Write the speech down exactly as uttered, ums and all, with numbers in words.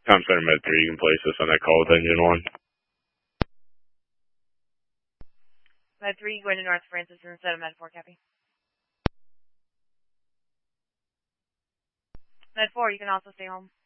Tom Center Med three, you can place us on that call with engine one. Med three, going to North Francis instead of Med four, copy. Med four, you can also stay home.